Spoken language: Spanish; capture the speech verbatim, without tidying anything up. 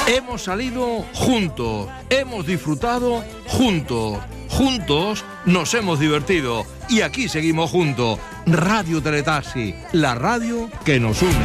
Hemos salido juntos, hemos disfrutado juntos, juntos nos hemos divertido y aquí seguimos juntos. Radio Teletaxi, la radio que nos une.